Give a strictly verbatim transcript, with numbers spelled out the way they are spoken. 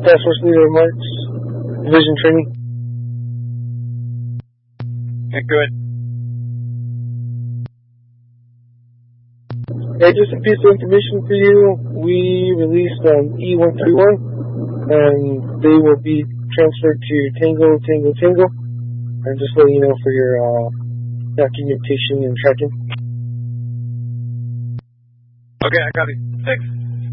Task Force Leader Marks, Division Training. Okay, good. Yeah, just a piece of information for you. We released um, E one thirty-one, and they will be transferred to Tango, Tango, Tango. And just letting you know for your uh, documentation and tracking. Okay, I got it. Six.